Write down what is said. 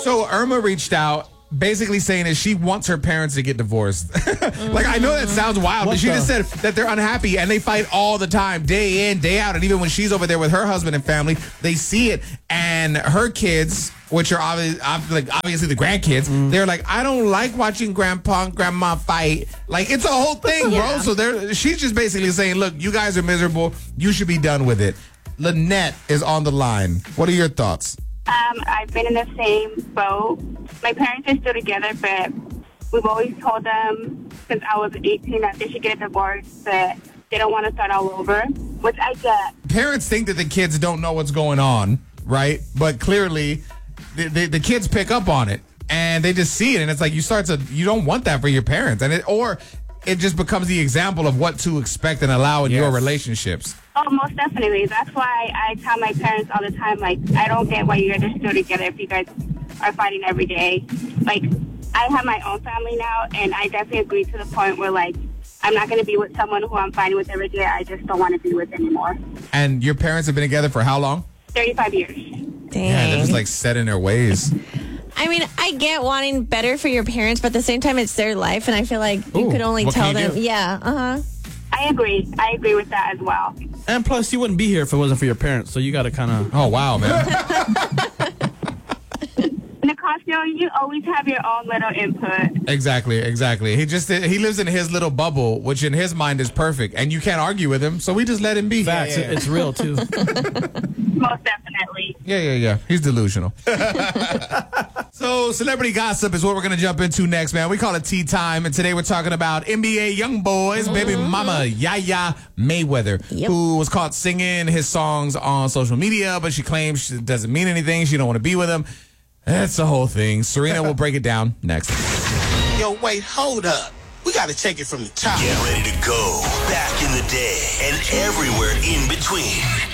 So Irma reached out, basically saying that she wants her parents to get divorced. Like, I know that sounds wild, but she just said that they're unhappy and they fight all the time, day in, day out. And even when she's over there with her husband and family, they see it. And her kids, which are obviously the grandkids, they're like, I don't like watching grandpa and grandma fight. Like, it's a whole thing, bro. So she's just basically saying, look, you guys are miserable. You should be done with it. Lynette is on the line. What are your thoughts? I've been in the same boat. My parents are still together, but we've always told them since I was 18 that they should get a divorce, that they don't want to start all over, which I get. Parents think that the kids don't know what's going on, right? But clearly, the kids pick up on it, and they just see it, and it's like you don't want that for your parents, and it just becomes the example of what to expect and allow in your relationships. Oh, most definitely. That's why I tell my parents all the time, like, I don't get why you guys are still together if you guys are fighting every day. Like, I have my own family now, and I definitely agree to the point where, like, I'm not going to be with someone who I'm fighting with every day. I just don't want to be with anymore. And your parents have been together for how long? 35 years. Dang. Yeah, they're just, like, set in their ways. I mean, I get wanting better for your parents, but at the same time, it's their life, and I feel like you could only tell them. Yeah, I agree. I agree with that as well. And plus, you wouldn't be here if it wasn't for your parents, so you got to kind of... Oh, wow, man. Nicasio, you always have your own little input. Exactly. He lives in his little bubble, which in his mind is perfect, and you can't argue with him, so we just let him be. Facts. Yeah. It's real, too. Most definitely. Yeah. He's delusional. So, celebrity gossip is what we're going to jump into next, man. We call it tea time, and today we're talking about NBA young boys, baby mama Yaya Mayweather, who was caught singing his songs on social media, but she claims it doesn't mean anything. She don't want to be with him. That's the whole thing. Serena will break it down next. Yo, wait, hold up. We got to take it from the top. Get ready to go back in the day and everywhere in between.